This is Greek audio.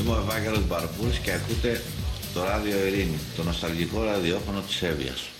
Είμαι ο Ευάγγελος Μπαρπούρης και ακούτε το Ράδιο Ειρήνη, το νοσταλγικό ραδιόφωνο της Εύβοιας.